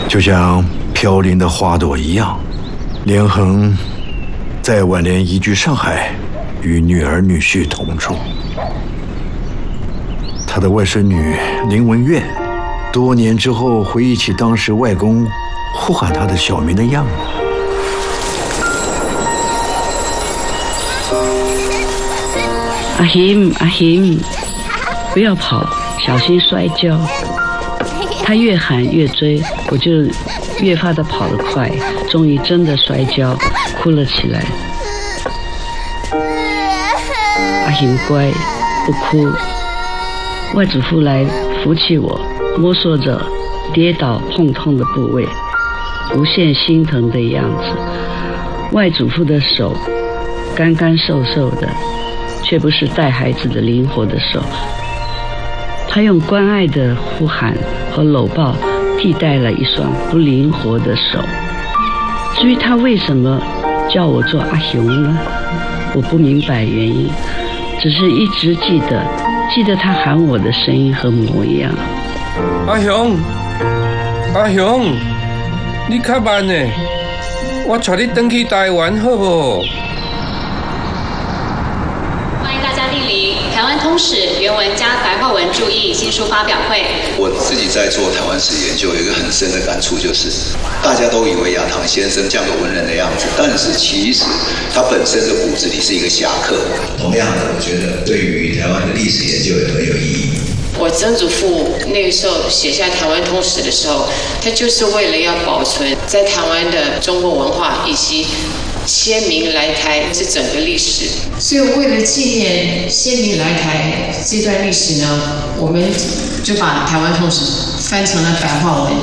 就像飘零的花朵一样。连横在晚年移居上海，与女儿女婿同住。他的外甥女林文苑，多年之后回忆起当时外公呼喊他的小名的样子。 阿հիմ，阿հիմ，不要跑，小心摔跤。他越喊越追，我就越发的跑得快，终于真的摔跤，哭了起来。阿հիմ乖，不哭。外祖父来扶起我，摸索着跌倒碰痛的部位，无限心疼的样子。外祖父的手干干瘦瘦的，却不是带孩子的灵活的手。他用关爱的呼喊和搂抱替代了一双不灵活的手。至于他为什么叫我做阿雄呢？我不明白原因，只是一直记得他喊我的声音和模样。 阿雄，阿雄，你较慢呢，我带你回去台湾好不好？ 欢迎大家莅临台湾通史原文加白话文注译新书发表会。 我自己在做台湾史研究，有一个很深的感触，就是大家都以为亚堂先生这样的文人的样子，但是其实他本身的骨子里是一个侠客。同样的，我觉得对于台湾的历史研究也很有意义。 我曾祖父那个时候写下台湾通史的时候，他就是为了要保存在台湾的中国文化以及先民来台这整个历史。所以为了纪念先民来台这段历史呢，我们就把台湾通史翻成了白话文。